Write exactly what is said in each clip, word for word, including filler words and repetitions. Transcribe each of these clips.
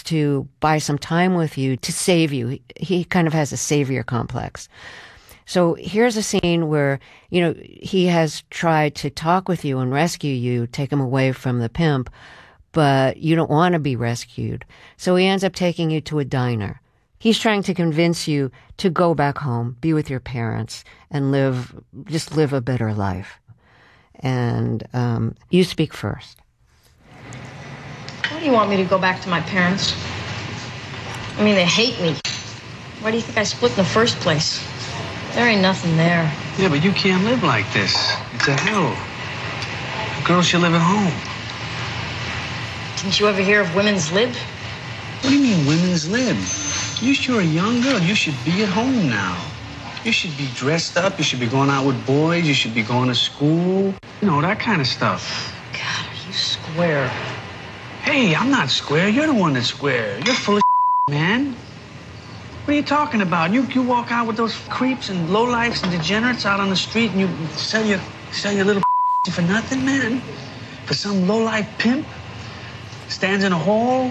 to buy some time with you to save you. He, he kind of has a savior complex. So here's a scene where, you know, he has tried to talk with you and rescue you, take him away from the pimp, but you don't want to be rescued. So he ends up taking you to a diner. He's trying to convince you to go back home, be with your parents, and live, just live a better life. And um, you speak first. Why do you want me to go back to my parents? I mean, they hate me. Why do you think I split in the first place? There ain't nothing there. Yeah, but you can't live like this. It's a hell. Girls should live at home. Didn't you ever hear of women's lib? What do you mean, women's lib? You sure a young girl. You should be at home now. You should be dressed up. You should be going out with boys. You should be going to school. You know, that kind of stuff. God, are you square? Hey, I'm not square. You're the one that's square. You're full of man. What are you talking about? You you walk out with those creeps and lowlifes and degenerates out on the street and you sell your sell your little for nothing, man? For some lowlife pimp? Stands in a hall?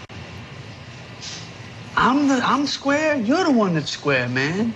I'm the I'm square. You're the one that's square, man.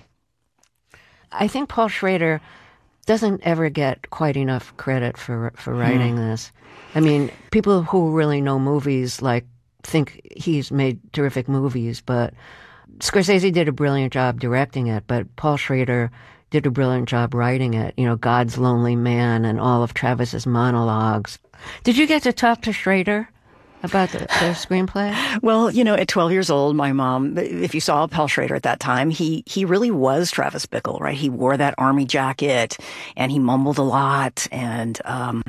I think Paul Schrader doesn't ever get quite enough credit for for writing hmm. this. I mean, people who really know movies like think he's made terrific movies, but Scorsese did a brilliant job directing it, but Paul Schrader did a brilliant job writing it. You know, God's Lonely Man and all of Travis's monologues. Did you get to talk to Schrader about the, the screenplay? Well, you know, at twelve years old, my mom, if you saw Paul Schrader at that time, he, he really was Travis Bickle, right? He wore that army jacket and he mumbled a lot and, um,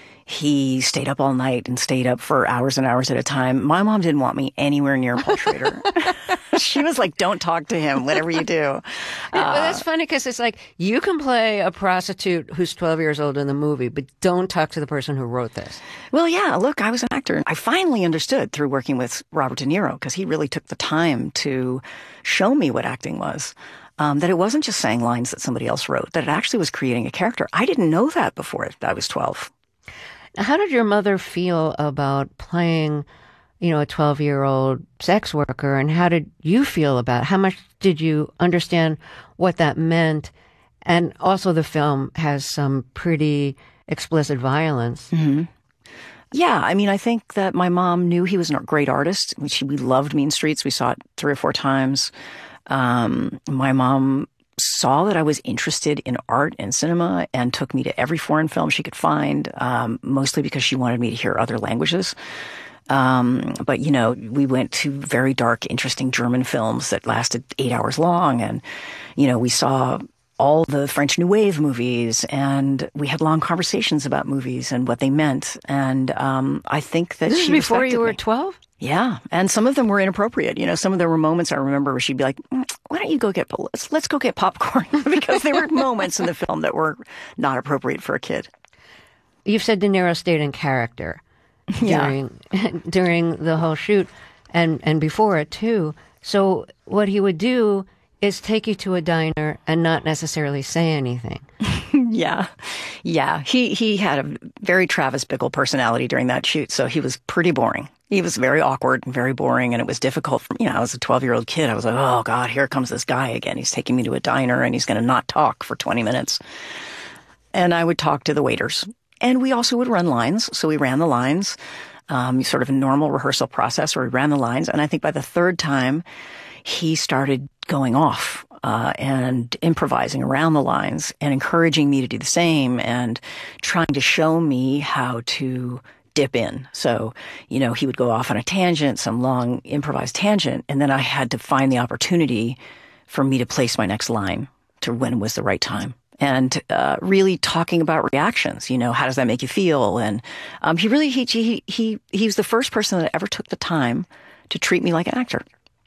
he stayed up all night and stayed up for hours and hours at a time. My mom didn't want me anywhere near Paul Schrader. She was like, don't talk to him, whatever you do. Uh, well, that's funny because it's like, you can play a prostitute who's twelve years old in the movie, but don't talk to the person who wrote this. Well, yeah, look, I was an actor. I finally understood through working with Robert De Niro, because he really took the time to show me what acting was. Um, that it wasn't just saying lines that somebody else wrote, that it actually was creating a character. I didn't know that before I was twelve. How did your mother feel about playing, you know, a twelve-year-old sex worker, and how did you feel about it? How much did you understand what that meant? And also the film has some pretty explicit violence. Mm-hmm. Yeah, I mean, I think that my mom knew he was a great artist. She, we loved Mean Streets. We saw it three or four times. Um, my mom saw that I was interested in art and cinema and took me to every foreign film she could find, um, mostly because she wanted me to hear other languages. Um, but, you know, we went to very dark, interesting German films that lasted eight hours long. And, you know, we saw all the French New Wave movies, and we had long conversations about movies and what they meant. And um, I think that this she is before you were me. twelve? Yeah, and some of them were inappropriate. You know, some of there were moments I remember where she'd be like, "Why don't you go get let's let's go get popcorn?" Because there were moments in the film that were not appropriate for a kid. You've said De Niro stayed in character during yeah. during the whole shoot, and and before it too. So what he would do is take you to a diner and not necessarily say anything. Yeah. Yeah. He, he had a very Travis Bickle personality during that shoot. So he was pretty boring. He was very awkward and very boring. And it was difficult for me. You know, I was a twelve year old kid. I was like, oh God, here comes this guy again. He's taking me to a diner and he's going to not talk for twenty minutes. And I would talk to the waiters, and we also would run lines. So we ran the lines, um, sort of a normal rehearsal process where we ran the lines. And I think by the third time he started going off uh, and improvising around the lines and encouraging me to do the same and trying to show me how to dip in. So, you know, he would go off on a tangent, some long improvised tangent, and then I had to find the opportunity for me to place my next line to when was the right time. And uh, really talking about reactions, you know, how does that make you feel? And um, he really, he, he, he, he was the first person that ever took the time to treat me like an actor.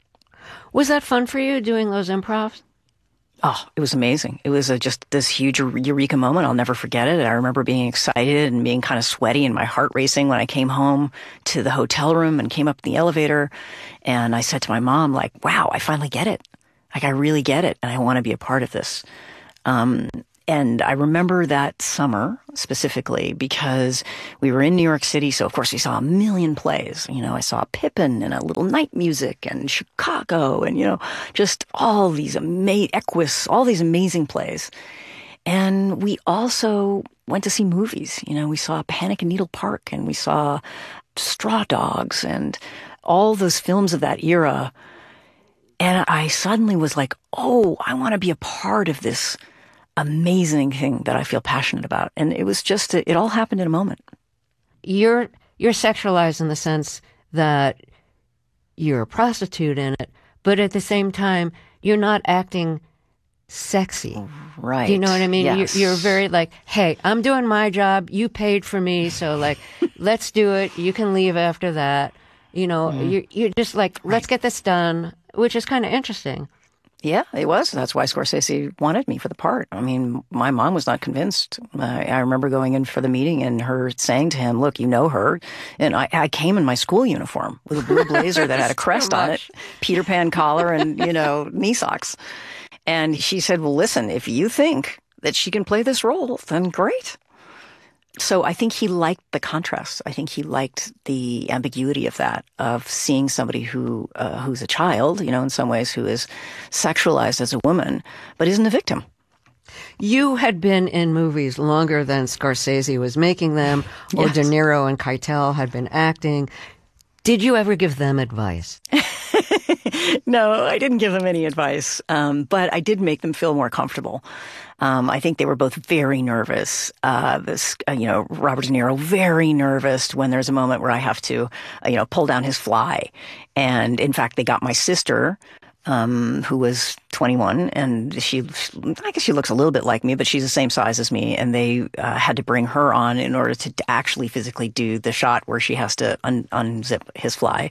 Was that fun for you, doing those improvs? Oh, it was amazing. It was a, just this huge eureka moment. I'll never forget it. I remember being excited and being kind of sweaty and my heart racing when I came home to the hotel room and came up in the elevator. And I said to my mom, like, wow, I finally get it. Like, I really get it. And I want to be a part of this. Um, and I remember that summer specifically because we were in New York City. So, of course, we saw a million plays. You know, I saw Pippin and a Little Night Music and Chicago and, you know, just all these amazing, Equus, all these amazing plays. And we also went to see movies. You know, we saw Panic in Needle Park and we saw Straw Dogs and all those films of that era. And I suddenly was like, oh, I want to be a part of this amazing thing that I feel passionate about. And it was just, it all happened in a moment. You're, you're sexualized in the sense that you're a prostitute in it, but at the same time, you're not acting sexy. Right. Do you know what I mean? Yes. You're, you're very like, hey, I'm doing my job. You paid for me. So like, let's do it. You can leave after that. You know, mm. you're, you're just like, let's right. get this done, which is kind of interesting. Yeah, it was. That's why Scorsese wanted me for the part. I mean, my mom was not convinced. Uh, I remember going in for the meeting and her saying to him, look, you know her. And I, I came in my school uniform with a blue blazer that had a crest on it, Peter Pan collar and, you know, knee socks. And she said, well, listen, if you think that she can play this role, then great. So I think he liked the contrast. I think he liked the ambiguity of that, of seeing somebody who uh, who's a child, you know, in some ways, who is sexualized as a woman, but isn't a victim. You had been in movies longer than Scorsese was making them, or yes. De Niro and Keitel had been acting. Did you ever give them advice? No, I didn't give them any advice, um, but I did make them feel more comfortable. Um, I think they were both very nervous. Uh, this, uh, you know, Robert De Niro, very nervous when there's a moment where I have to, uh, you know, pull down his fly. And in fact, they got my sister, um, who was twenty-one, and she, I guess she looks a little bit like me, but she's the same size as me. And they uh, had to bring her on in order to actually physically do the shot where she has to un- unzip his fly.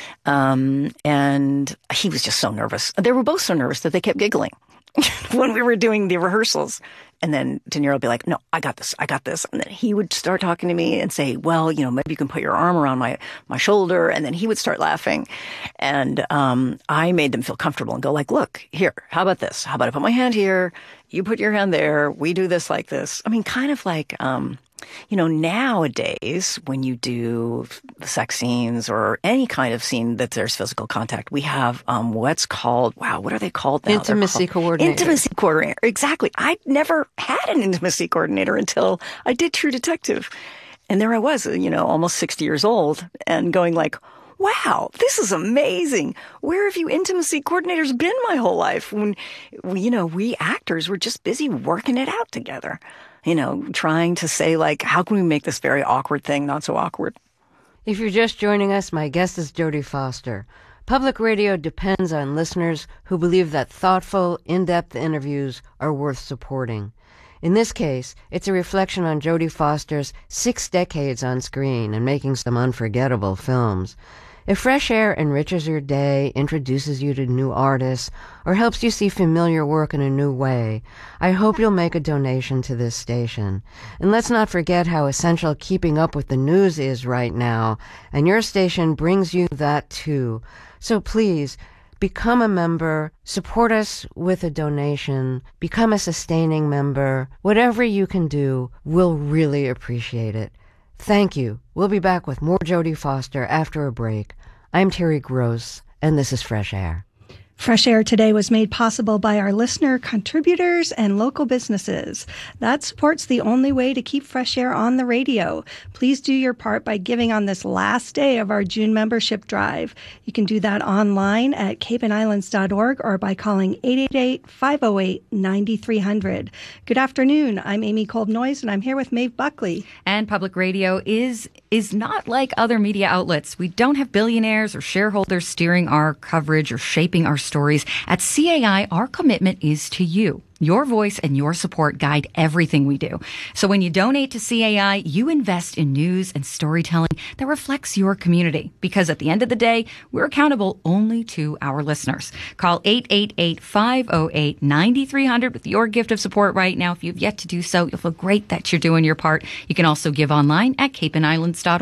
Um, and he was just so nervous. They were both so nervous that they kept giggling when we were doing the rehearsals. And then De Niro would be like, no, I got this, I got this. And then he would start talking to me and say, well, you know, maybe you can put your arm around my, my shoulder. And then he would start laughing. And, um, I made them feel comfortable and go like, look, here, how about this? How about I put my hand here? You put your hand there. We do this like this. I mean, kind of like, um, you know, nowadays, when you do sex scenes or any kind of scene that there's physical contact, we have um, what's called, wow, what are they called now? Intimacy called, coordinator. Intimacy coordinator. Exactly. I never had an intimacy coordinator until I did True Detective. And there I was, you know, almost sixty years old and going like, wow, this is amazing. Where have you intimacy coordinators been my whole life? When, we, you know, we actors were just busy working it out together. You know, trying to say, like, how can we make this very awkward thing not so awkward? If you're just joining us, my guest is Jodie Foster. Public radio depends on listeners who believe that thoughtful, in-depth interviews are worth supporting. In this case, it's a reflection on Jodie Foster's six decades on screen and making some unforgettable films. If Fresh Air enriches your day, introduces you to new artists, or helps you see familiar work in a new way, I hope you'll make a donation to this station. And let's not forget how essential keeping up with the news is right now, and your station brings you that too. So please, become a member, support us with a donation, become a sustaining member. Whatever you can do, we'll really appreciate it. Thank you. We'll be back with more Jodie Foster after a break. I'm Terry Gross, and this is Fresh Air. Fresh Air today was made possible by our listener contributors and local businesses. That support's the only way to keep Fresh Air on the radio. Please do your part by giving on this last day of our June membership drive. You can do that online at cape and islands dot org or by calling eight eight eight, five oh eight, nine three hundred. Good afternoon. I'm Amy Kolb-Noyes, and I'm here with Maeve Buckley. And public radio is is not like other media outlets. We don't have billionaires or shareholders steering our coverage or shaping our stories. At C A I, our commitment is to you. Your voice and your support guide everything we do. So when you donate to C A I, you invest in news and storytelling that reflects your community. Because at the end of the day, we're accountable only to our listeners. Call eight eight eight, five oh eight, nine three hundred with your gift of support right now. If you've yet to do so, you'll feel great that you're doing your part. You can also give online at cape and islands dot org.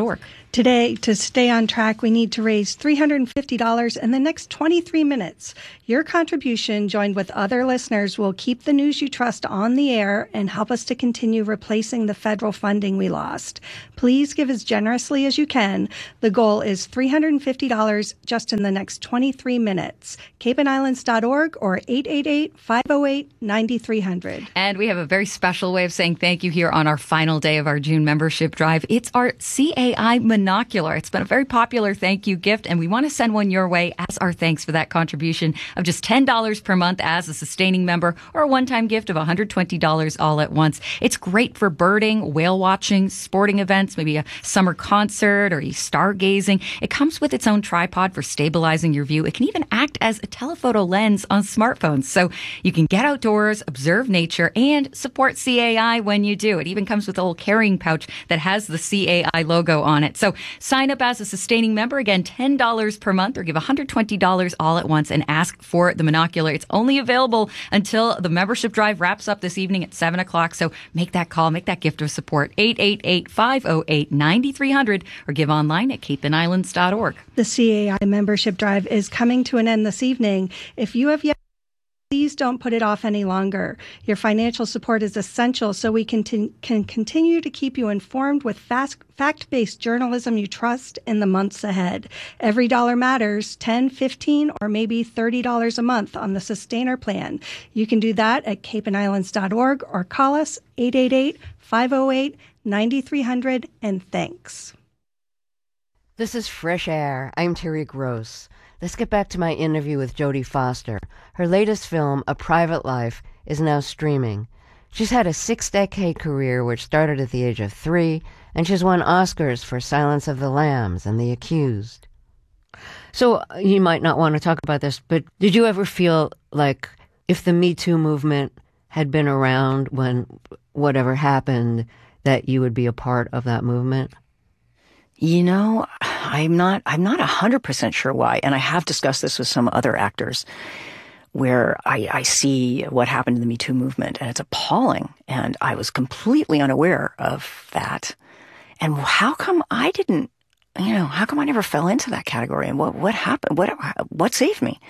Today, to stay on track, we need to raise three hundred fifty dollars in the next twenty-three minutes. Your contribution, joined with other listeners, will keep the news you trust on the air and help us to continue replacing the federal funding we lost. Please give as generously as you can. The goal is three hundred fifty dollars just in the next twenty-three minutes. cape and islands dot org or eight eight eight, five oh eight, nine three hundred. And we have a very special way of saying thank you here on our final day of our June membership drive. It's our C A I Monocular. It's been a very popular thank you gift, and we want to send one your way as our thanks for that contribution of just ten dollars per month as a sustaining member, or a one-time gift of one hundred twenty dollars all at once. It's great for birding, whale watching, sporting events, maybe a summer concert or stargazing. It comes with its own tripod for stabilizing your view. It can even act as a telephoto lens on smartphones, so you can get outdoors, observe nature, and support C A I when you do. It even comes with a little carrying pouch that has the C A I logo on it. So sign up as a sustaining member, again, ten dollars per month, or give one hundred twenty dollars all at once and ask for the Monocular. It's only available until the membership drive wraps up this evening at seven o'clock. So make that call, make that gift of support, eight eight eight, five oh eight, nine three hundred, or give online at cape and islands dot org. The C A I membership drive is coming to an end this evening. If you have yet, please don't put it off any longer. Your financial support is essential so we can, t- can continue to keep you informed with fast, fact-based journalism you trust in the months ahead. Every dollar matters, ten dollars, fifteen dollars, or maybe thirty dollars a month on the Sustainer plan. You can do that at cape and islands dot org or call us eight eight eight, five oh eight, nine three hundred, and thanks. This is Fresh Air. I'm Terry Gross. Let's get back to my interview with Jodie Foster. Her latest film, A Private Life, is now streaming. She's had a six-decade career which started at the age of three, and she's won Oscars for Silence of the Lambs and The Accused. So you might not want to talk about this, but did you ever feel like if the Me Too movement had been around when whatever happened, that you would be a part of that movement? You know, I'm not, I'm not a hundred percent sure why. And I have discussed this with some other actors where I, I see what happened in the Me Too movement, and it's appalling. And I was completely unaware of that. And how come I didn't, you know, how come I never fell into that category? And what, what happened? What, what saved me?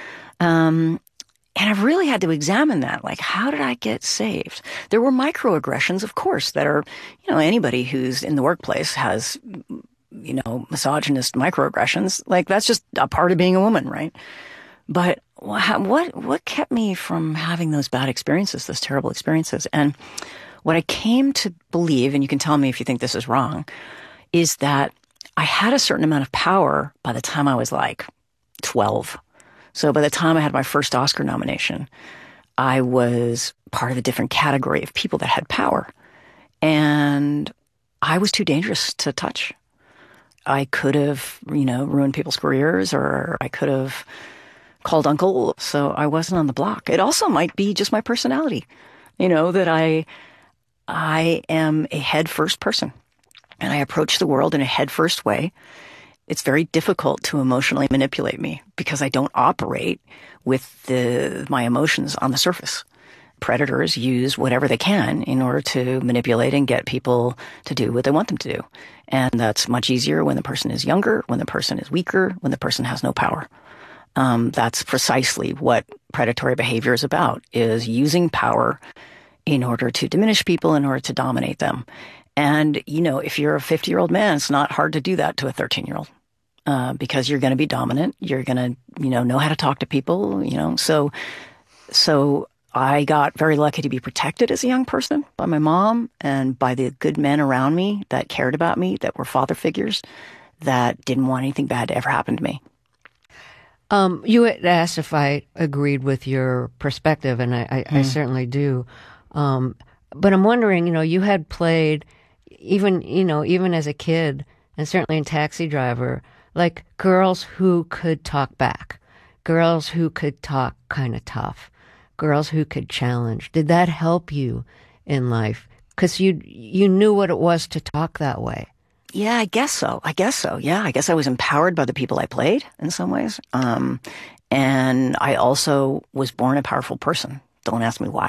Um, And I've really had to examine that. Like, how did I get saved? There were microaggressions, of course, that are, you know, anybody who's in the workplace has, you know, misogynist microaggressions. Like, that's just a part of being a woman, right? But what, what kept me from having those bad experiences, those terrible experiences? And what I came to believe, and you can tell me if you think this is wrong, is that I had a certain amount of power by the time I was like twelve. So by the time I had my first Oscar nomination, I was part of a different category of people that had power. And I was too dangerous to touch. I could have, you know, ruined people's careers, or I could have called uncle. So I wasn't on the block. It also might be just my personality, you know, that I, I am a head first person, and I approach the world in a head first way. It's very difficult to emotionally manipulate me because I don't operate with the, my emotions on the surface. Predators use whatever they can in order to manipulate and get people to do what they want them to do. And that's much easier when the person is younger, when the person is weaker, when the person has no power. Um, that's precisely what predatory behavior is about, is using power in order to diminish people, in order to dominate them. And, you know, if you're a fifty-year-old man, it's not hard to do that to a thirteen-year-old uh, because you're going to be dominant. You're going to, you know, know how to talk to people, you know. So, so I got very lucky to be protected as a young person by my mom and by the good men around me that cared about me, that were father figures, that didn't want anything bad to ever happen to me. Um, you had asked if I agreed with your perspective, and I, I, mm. I certainly do. Um, but I'm wondering, you know, you had played, even, you know, even as a kid, and certainly in Taxi Driver, like girls who could talk back, girls who could talk kind of tough, girls who could challenge. Did that help you in life? Because you you knew what it was to talk that way. Yeah, I guess so. I guess so. Yeah, I guess I was empowered by the people I played in some ways. Um, and I also was born a powerful person. Don't ask me why.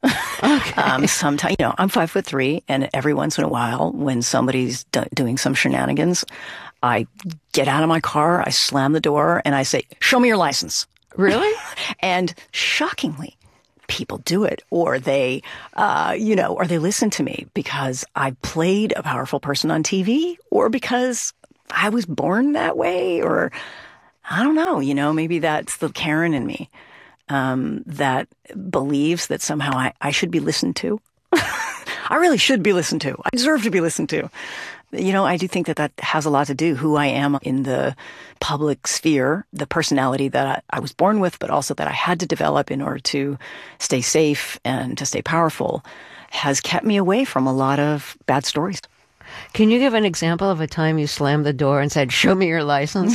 Okay. um, sometimes, you know, I'm five foot three, and every once in a while, when somebody's do- doing some shenanigans, I get out of my car, I slam the door, and I say, "Show me your license." Really? And shockingly, people do it, or they, uh, you know, or they listen to me because I played a powerful person on T V, or because I was born that way, or I don't know, you know, maybe that's the Karen in me, um, that believes that somehow I, I should be listened to. I really should be listened to. I deserve to be listened to. You know, I do think that that has a lot to do who I am in the public sphere, the personality that I, I was born with, but also that I had to develop in order to stay safe and to stay powerful, has kept me away from a lot of bad stories. Can you give an example of a time you slammed the door and said, "Show me your license"?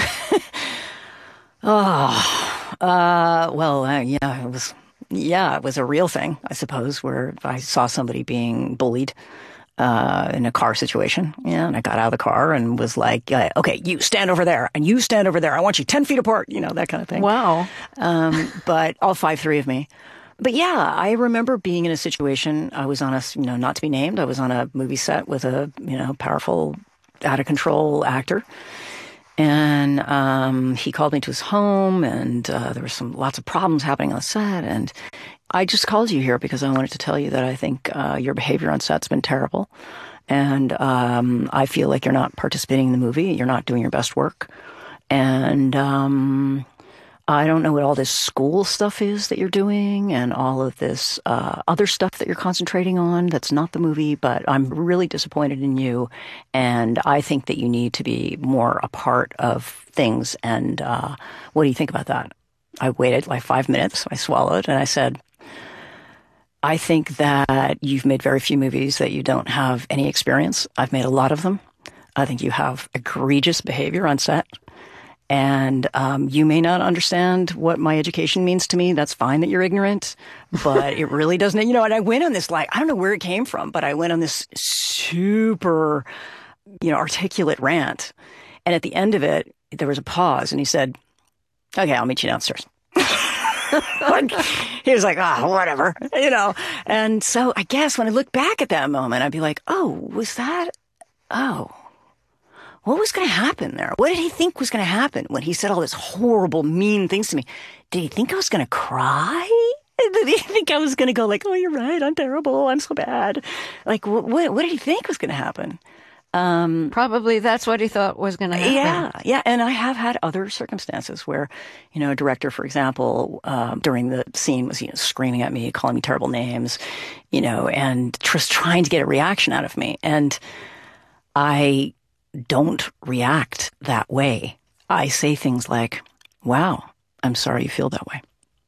oh, uh, well, uh, yeah, it was, yeah, it was a real thing, I suppose, where I saw somebody being bullied uh, in a car situation. Yeah, and I got out of the car and was like, uh, "Okay, you stand over there, and you stand over there. I want you ten feet apart." You know, that kind of thing. Wow. Um, but all five, three of me. But yeah, I remember being in a situation. I was on a, you know, not to be named. I was on a movie set with a, you know, powerful, out of control actor. And um, he called me to his home, and uh, there were some lots of problems happening on the set. And I just called you here because I wanted to tell you that I think uh, your behavior on set's been terrible. And um, I feel like you're not participating in the movie. You're not doing your best work. And um, I don't know what all this school stuff is that you're doing and all of this uh, other stuff that you're concentrating on that's not the movie, but I'm really disappointed in you, and I think that you need to be more a part of things. And uh, what do you think about that? I waited like five minutes. I swallowed, and I said, I think that you've made very few movies that you don't have any experience. I've made a lot of them. I think you have egregious behavior on set. And um, you may not understand what my education means to me. That's fine that you're ignorant, but it really doesn't. You know, and I went on this, like, I don't know where it came from, but I went on this super, you know, articulate rant. And at the end of it, there was a pause, and he said, "Okay, I'll meet you downstairs." Like, he was like, "Ah, oh, whatever," you know. And so I guess when I look back at that moment, I'd be like, oh, was that, oh. What was going to happen there? What did he think was going to happen when he said all this horrible, mean things to me? Did he think I was going to cry? Did he think I was going to go like, "Oh, you're right, I'm terrible, I'm so bad"? Like, what, what, what did he think was going to happen? Um, Probably that's what he thought was going to happen. Yeah, yeah. And I have had other circumstances where, you know, a director, for example, um, during the scene was, you know, screaming at me, calling me terrible names, you know, and just trying to get a reaction out of me. And I don't react that way. I say things like, "Wow, I'm sorry you feel that way."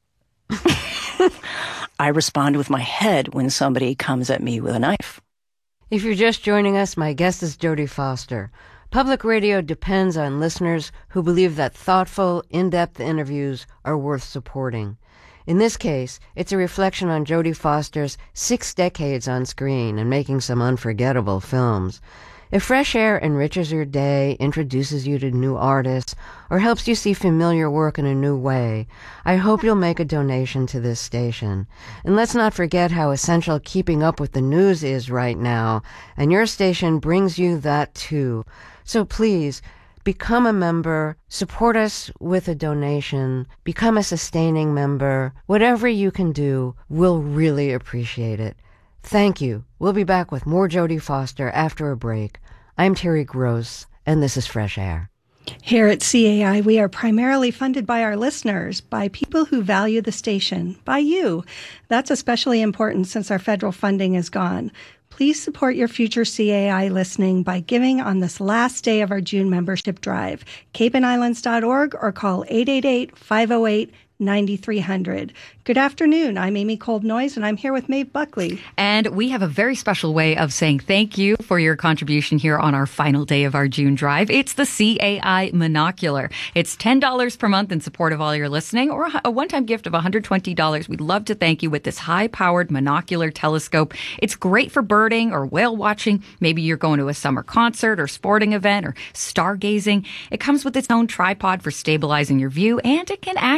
I respond with my head when somebody comes at me with a knife. If you're just joining us, my guest is Jodie Foster. Public radio depends on listeners who believe that thoughtful, in-depth interviews are worth supporting. In this case, it's a reflection on Jodie Foster's six decades on screen and making some unforgettable films. If Fresh Air enriches your day, introduces you to new artists, or helps you see familiar work in a new way, I hope you'll make a donation to this station. And let's not forget how essential keeping up with the news is right now, and your station brings you that too. So please, become a member, support us with a donation, become a sustaining member. Whatever you can do, we'll really appreciate it. Thank you. We'll be back with more Jodie Foster after a break. I'm Terry Gross, and this is Fresh Air. Here at C A I, we are primarily funded by our listeners, by people who value the station, by you. That's especially important since our federal funding is gone. Please support your future C A I listening by giving on this last day of our June membership drive. cape and islands dot org or call eight eight eight, five oh eight, nine three hundred. Good afternoon. I'm Amy Cold-Noyes, and I'm here with Maeve Buckley. And we have a very special way of saying thank you for your contribution here on our final day of our June drive. It's the C A I Monocular. It's ten dollars per month in support of all your listening, or a one-time gift of one hundred twenty dollars. We'd love to thank you with this high-powered monocular telescope. It's great for birding or whale watching. Maybe you're going to a summer concert or sporting event or stargazing. It comes with its own tripod for stabilizing your view, and it can act as a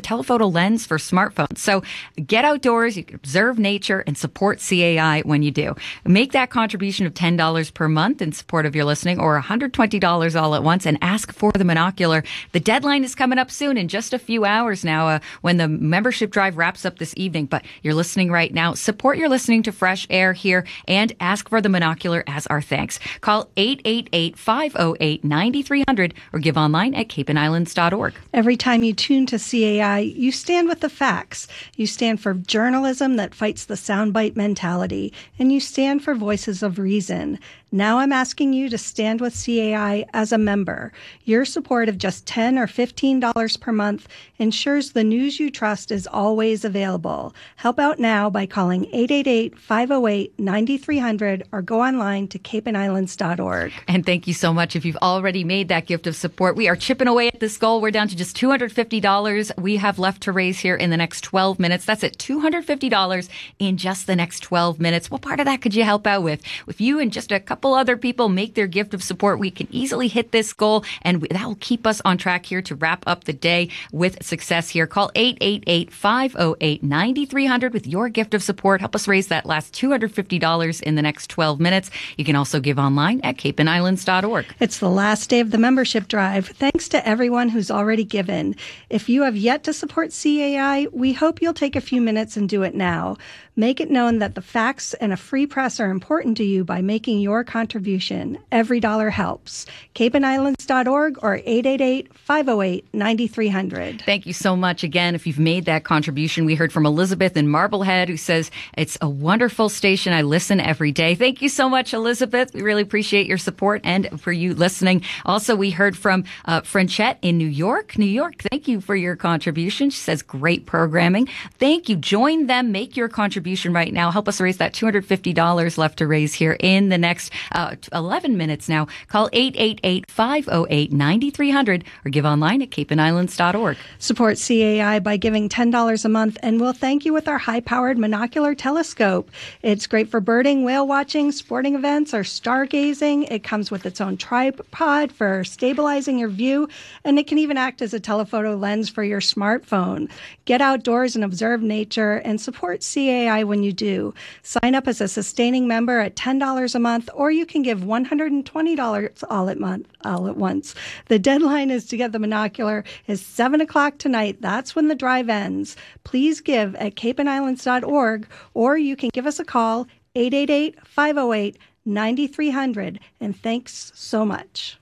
telephoto lens for smartphones. So get outdoors, you can observe nature, and support C A I when you do. Make that contribution of ten dollars per month in support of your listening, or one hundred twenty dollars all at once, and ask for the monocular. The deadline is coming up soon in just a few hours now uh, when the membership drive wraps up this evening. But you're listening right now. Support your listening to Fresh Air here and ask for the monocular as our thanks. Call eight eight eight, five oh eight, nine three hundred or give online at cape and islands dot org. Every time you tune to C A I, you stand with the facts. You stand for journalism that fights the soundbite mentality, and you stand for voices of reason. Now I'm asking you to stand with C A I as a member. Your support of just ten dollars or fifteen dollars per month ensures the news you trust is always available. Help out now by calling eight eight eight, five oh eight, nine three hundred or go online to cape and islands dot org. And thank you so much if you've already made that gift of support. We are chipping away at this goal. We're down to just two hundred fifty dollars we have left to raise here in the next twelve minutes. That's at two hundred fifty dollars in just the next twelve minutes. What part of that could you help out with? If you and just a couple other people make their gift of support, we can easily hit this goal, and that will keep us on track here to wrap up the day with success here. Call eight eight eight, five oh eight, nine three hundred with your gift of support. Help us raise that last two hundred fifty dollars in the next twelve minutes. You can also give online at cape and islands dot org. It's the last day of the membership drive. Thanks to everyone who's already given. If you have yet to support C A I, we hope you'll take a few minutes and do it now. Make it known that the facts and a free press are important to you by making your contribution. Every dollar helps. cape and islands dot org or eight eight eight, five oh eight, nine three hundred. Thank you so much again if you've made that contribution. We heard from Elizabeth in Marblehead, who says, it's a wonderful station. I listen every day. Thank you so much, Elizabeth. We really appreciate your support and for you listening. Also, we heard from uh, Franchette in New York. New York, thank you for your contribution. She says, great programming. Thank you. Join them. Make your contribution right now. Help us raise that two hundred fifty dollars left to raise here in the next uh, eleven minutes now. Call eight eight eight, five oh eight, nine three hundred or give online at cape and islands dot org. Support C A I by giving ten dollars a month, and we'll thank you with our high-powered monocular telescope. It's great for birding, whale watching, sporting events, or stargazing. It comes with its own tripod for stabilizing your view, and it can even act as a telephoto lens for your smartphone. Get outdoors and observe nature, and support C A I when you do. Sign up as a sustaining member at ten dollars a month, or you can give one hundred twenty dollars all at month, all at once. The deadline is to get the monocular is seven o'clock tonight. That's when the drive ends. Please give at cape and islands dot org, or you can give us a call, eight eight eight, five oh eight, nine three hundred. And thanks so much.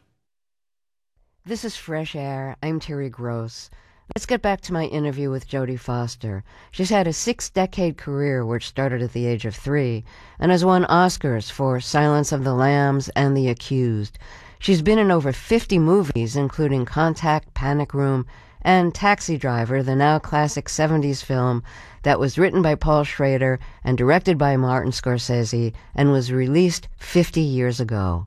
This is Fresh Air. I'm Terry Gross. Let's get back to my interview with Jodie Foster. She's had a six-decade career which started at the age of three and has won Oscars for Silence of the Lambs and The Accused. She's been in over fifty movies, including Contact, Panic Room, and Taxi Driver, the now classic seventies film that was written by Paul Schrader and directed by Martin Scorsese and was released fifty years ago.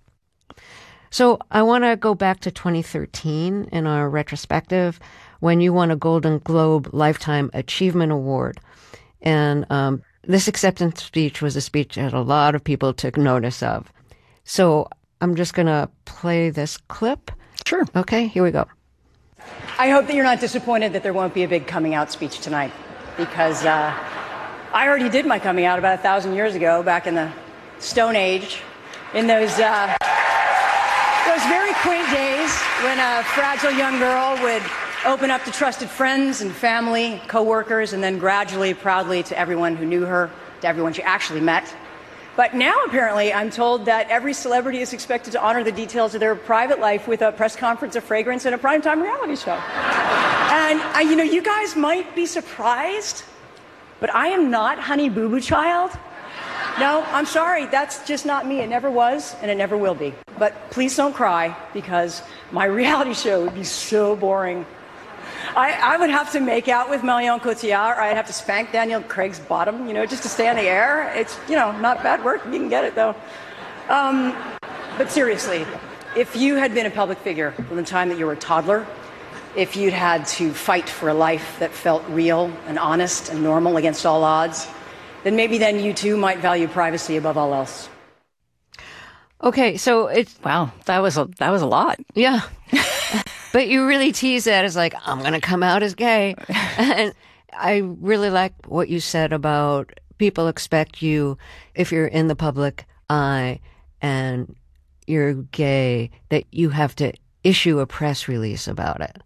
So I want to go back to twenty thirteen in our retrospective when you won a Golden Globe Lifetime Achievement Award. And um, this acceptance speech was a speech that a lot of people took notice of. So I'm just going to play this clip. Sure. Okay, here we go. I hope that you're not disappointed that there won't be a big coming out speech tonight, because uh, I already did my coming out about a thousand years ago, back in the Stone Age, in those... Uh, Those very quaint days when a fragile young girl would open up to trusted friends and family, co-workers, and then gradually, proudly to everyone who knew her, to everyone she actually met. But now, apparently, I'm told that every celebrity is expected to honor the details of their private life with a press conference, a fragrance, and a primetime reality show. And, I, you know, you guys might be surprised, but I am not Honey Boo Boo Child. No, I'm sorry, that's just not me. It never was, and it never will be. But please don't cry, because my reality show would be so boring. I, I would have to make out with Marion Cotillard, or I'd have to spank Daniel Craig's bottom, you know, just to stay on the air. It's, you know, not bad work. You can get it, though. Um, but seriously, if you had been a public figure from the time that you were a toddler, if you'd had to fight for a life that felt real and honest and normal against all odds, then maybe then you too might value privacy above all else. Okay, so it's... Wow, that was a, that was a lot. Yeah. But you really tease that as like, I'm going to come out as gay. And I really like what you said about people expect you, if you're in the public eye and you're gay, that you have to issue a press release about it.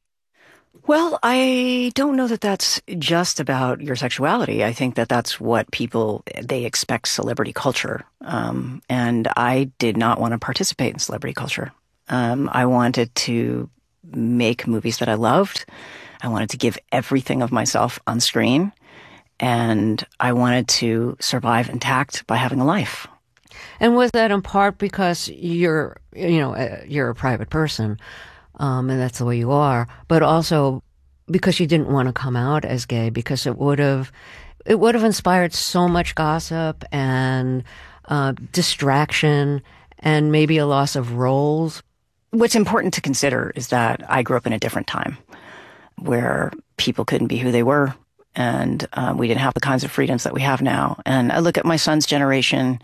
Well, I don't know that that's just about your sexuality. I think that that's what people, they expect celebrity culture. Um, and I did not want to participate in celebrity culture. Um, I wanted to make movies that I loved. I wanted to give everything of myself on screen. And I wanted to survive intact by having a life. And was that in part because you're, you know, uh, you're a private person, um, and that's the way you are, but also because you didn't want to come out as gay, because it would have, it would have inspired so much gossip and uh, distraction and maybe a loss of roles? What's important to consider is that I grew up in a different time where people couldn't be who they were, and uh, we didn't have the kinds of freedoms that we have now. And I look at my son's generation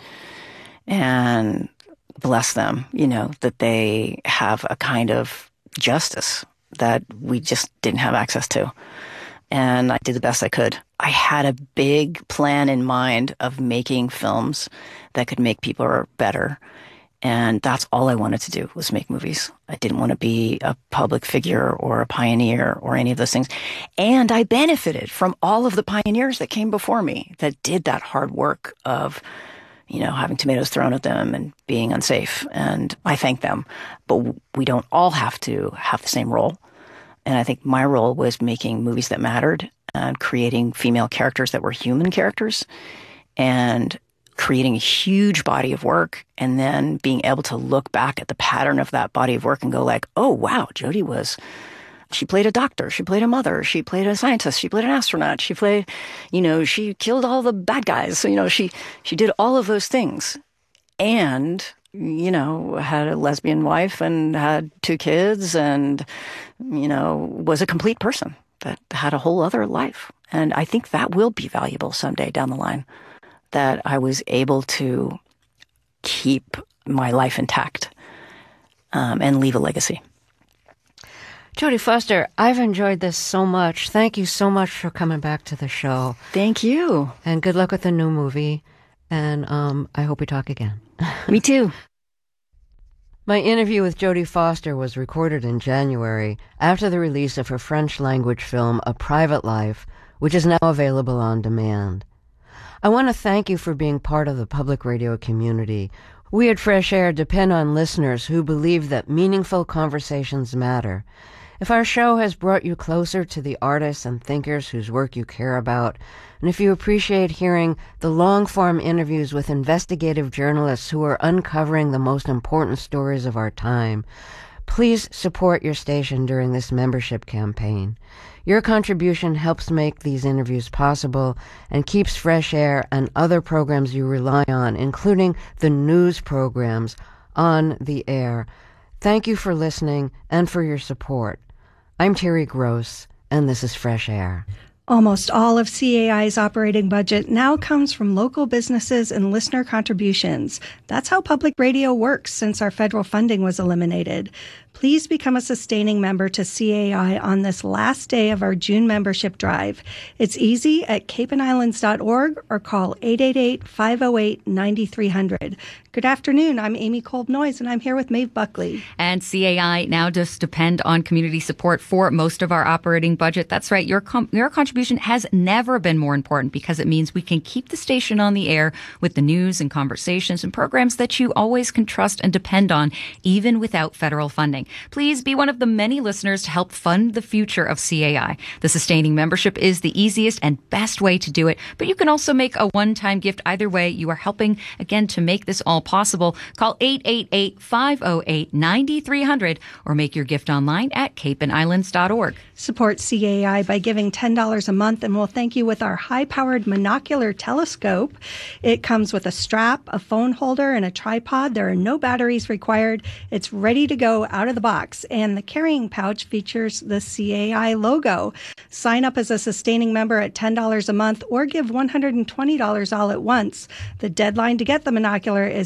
and bless them, you know, that they have a kind of justice that we just didn't have access to. And I did the best I could. I had a big plan in mind of making films that could make people better. And that's all I wanted to do, was make movies. I didn't want to be a public figure or a pioneer or any of those things. And I benefited from all of the pioneers that came before me that did that hard work of, you know, having tomatoes thrown at them and being unsafe. And I thank them. But we don't all have to have the same role. And I think my role was making movies that mattered and creating female characters that were human characters and creating a huge body of work, and then being able to look back at the pattern of that body of work and go like, oh, wow, Jodie was, she played a doctor, she played a mother, she played a scientist, she played an astronaut, she played, you know, she killed all the bad guys. So, you know, she, she did all of those things and, you know, had a lesbian wife and had two kids and, you know, was a complete person that had a whole other life. And I think that will be valuable someday down the line, that I was able to keep my life intact um, and leave a legacy. Jodie Foster, I've enjoyed this so much. Thank you so much for coming back to the show. Thank you. And good luck with the new movie. And um, I hope we talk again. Me too. My interview with Jodie Foster was recorded in January after the release of her French-language film, A Private Life, which is now available on demand. I want to thank you for being part of the public radio community. We at Fresh Air depend on listeners who believe that meaningful conversations matter. If our show has brought you closer to the artists and thinkers whose work you care about, and if you appreciate hearing the long-form interviews with investigative journalists who are uncovering the most important stories of our time, please support your station during this membership campaign. Your contribution helps make these interviews possible and keeps Fresh Air and other programs you rely on, including the news programs, on the air. Thank you for listening and for your support. I'm Terry Gross, and this is Fresh Air. Almost all of C A I's operating budget now comes from local businesses and listener contributions. That's how public radio works since our federal funding was eliminated. Please become a sustaining member to C A I on this last day of our June membership drive. It's easy at cape and islands dot org or call eight eight eight, five oh eight, nine three hundred. Good afternoon. I'm Amy Kolb-Noyes, and I'm here with Maeve Buckley. And C A I now does depend on community support for most of our operating budget. That's right. Your com- your contribution has never been more important because it means we can keep the station on the air with the news and conversations and programs that you always can trust and depend on, even without federal funding. Please be one of the many listeners to help fund the future of C A I. The sustaining membership is the easiest and best way to do it, but you can also make a one-time gift. Either way, you are helping, again, to make this all possible. Call eight eight eight, five oh eight, nine three hundred or make your gift online at cape and islands dot org. Support C A I by giving ten dollars a month, and we'll thank you with our high-powered monocular telescope. It comes with a strap, a phone holder, and a tripod. There are no batteries required. It's ready to go out of the box, and the carrying pouch features the C A I logo. Sign up as a sustaining member at ten dollars a month or give one hundred twenty dollars all at once. The deadline to get the monocular is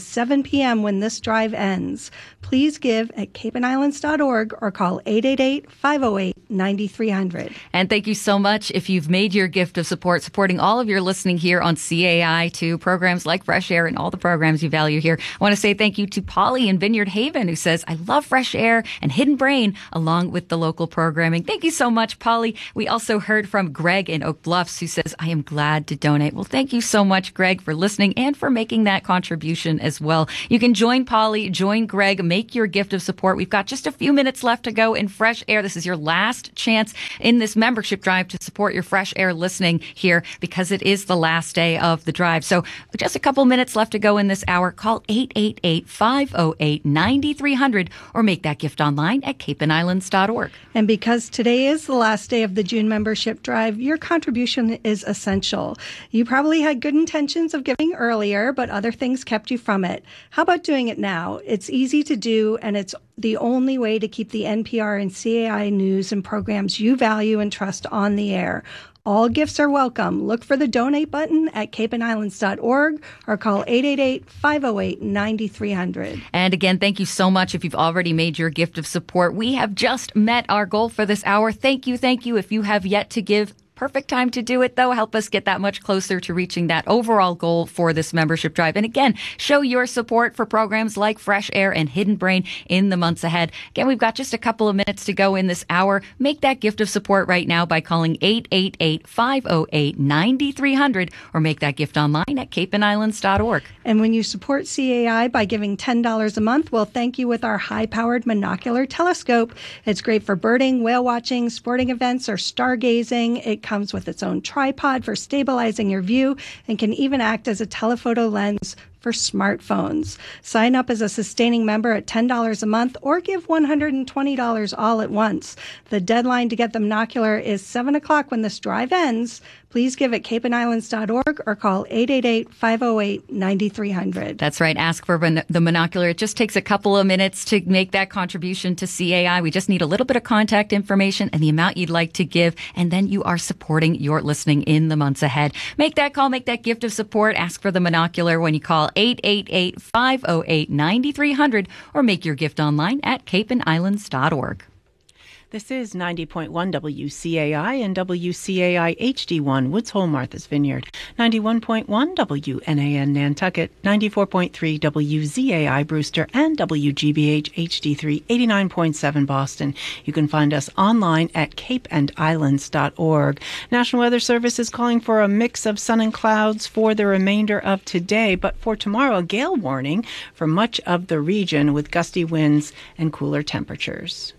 seven p.m. when this drive ends. Please give at cape and islands dot org or call eight eight eight, five oh eight, nine three hundred. And thank you so much if you've made your gift of support, supporting all of your listening here on C A I to programs like Fresh Air and all the programs you value here. I want to say thank you to Polly in Vineyard Haven, who says, I love Fresh Air and Hidden Brain along with the local programming. Thank you so much, Polly. We also heard from Greg in Oak Bluffs, who says, I am glad to donate. Well, thank you so much, Greg, for listening and for making that contribution as well. You can join Polly, join Greg, make your gift of support. We've got just a few minutes left to go in Fresh Air. This is your last chance in this membership drive to support your Fresh Air listening here, because it is the last day of the drive. So just a couple minutes left to go in this hour. Call eight eight eight, five oh eight, nine three hundred or make that gift online at cape and islands dot org. And because today is the last day of the June membership drive, your contribution is essential. You probably had good intentions of giving earlier, but other things kept you from it. How about doing it now? It's easy to do, and it's the only way to keep the N P R and C A I news and programs you value and trust on the air. All gifts are welcome. Look for the donate button at cape and islands dot org or call eight eight eight, five oh eight, nine three hundred. And again, thank you so much if you've already made your gift of support. We have just met our goal for this hour. Thank you, thank you. If you have yet to give, perfect time to do it, though. Help us get that much closer to reaching that overall goal for this membership drive. And again, show your support for programs like Fresh Air and Hidden Brain in the months ahead. Again, we've got just a couple of minutes to go in this hour. Make that gift of support right now by calling eight eight eight, five oh eight, nine three hundred or make that gift online at cape and islands dot org. And when you support C A I by giving ten dollars a month, we'll thank you with our high-powered monocular telescope. It's great for birding, whale watching, sporting events, or stargazing. It comes with its own tripod for stabilizing your view and can even act as a telephoto lens for smartphones. Sign up as a sustaining member at ten dollars a month or give one hundred twenty dollars all at once. The deadline to get the monocular is seven o'clock when this drive ends. Please give at cape and islands dot org or call eight eight eight, five oh eight, nine three hundred. That's right. Ask for the monocular. It just takes a couple of minutes to make that contribution to C A I. We just need a little bit of contact information and the amount you'd like to give, and then you are supporting your listening in the months ahead. Make that call. Make that gift of support. Ask for the monocular when you call eight eight eight, five oh eight, nine three hundred or make your gift online at cape and islands dot org. This is ninety point one W C A I and W C A I H D one, Woods Hole, Martha's Vineyard, ninety-one point one W N A N Nantucket, ninety-four point three W Z A I Brewster, and W G B H H D three, eighty-nine point seven Boston. You can find us online at cape and islands dot org. National Weather Service is calling for a mix of sun and clouds for the remainder of today, but for tomorrow, a gale warning for much of the region with gusty winds and cooler temperatures.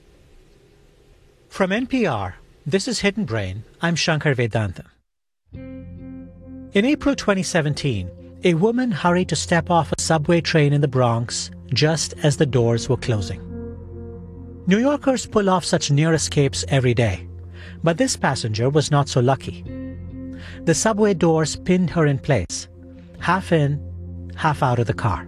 From N P R, this is Hidden Brain. I'm Shankar Vedantam. In April twenty seventeen, a woman hurried to step off a subway train in the Bronx just as the doors were closing. New Yorkers pull off such near escapes every day, but this passenger was not so lucky. The subway doors pinned her in place, half in, half out of the car.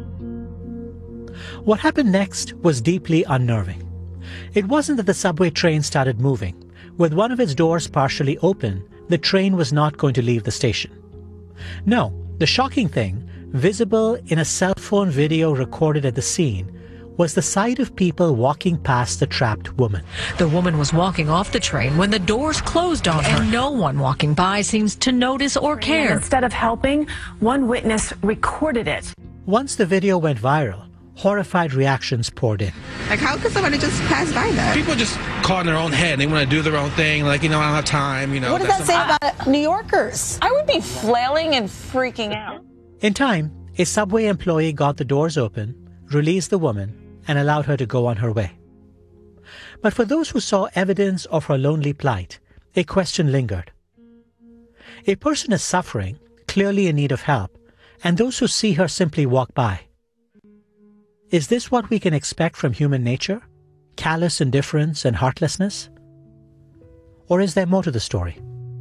What happened next was deeply unnerving. It wasn't that the subway train started moving. With one of its doors partially open, the train was not going to leave the station. No, the shocking thing, visible in a cell phone video recorded at the scene, was the sight of people walking past the trapped woman. The woman was walking off the train when the doors closed on her, and no one walking by seems to notice or care. Instead of helping, one witness recorded it. Once the video went viral, horrified reactions poured in. Like, how could somebody just pass by that? People just caught in their own head. They want to do their own thing. Like, you know, I don't have time. You know. What does that say about New Yorkers? I would be flailing and freaking out. In time, a subway employee got the doors open, released the woman, and allowed her to go on her way. But for those who saw evidence of her lonely plight, a question lingered. A person is suffering, clearly in need of help, and those who see her simply walk by. Is this what we can expect from human nature? Callous indifference and heartlessness? Or is there more to the story?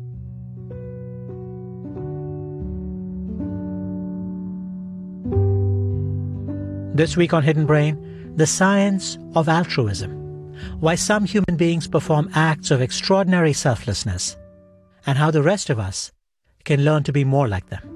This week on Hidden Brain, the science of altruism. Why some human beings perform acts of extraordinary selflessness, and how the rest of us can learn to be more like them.